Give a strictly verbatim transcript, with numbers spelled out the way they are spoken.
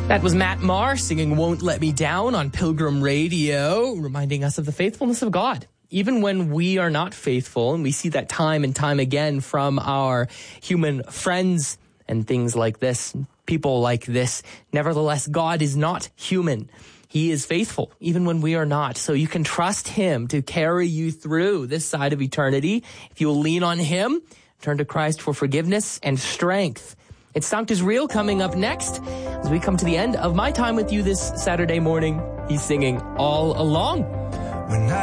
That was Matt Maher singing Won't Let Me Down on Pilgrim Radio, reminding us of the faithfulness of God. Even when we are not faithful, and we see that time and time again from our human friends and things like this, people like this, nevertheless, God is not human. He is faithful, even when we are not. So you can trust him to carry you through this side of eternity. If you will lean on him, turn to Christ for forgiveness and strength. It's Sankt is Real coming up next. As we come to the end of my time with you this Saturday morning, he's singing All Along. When I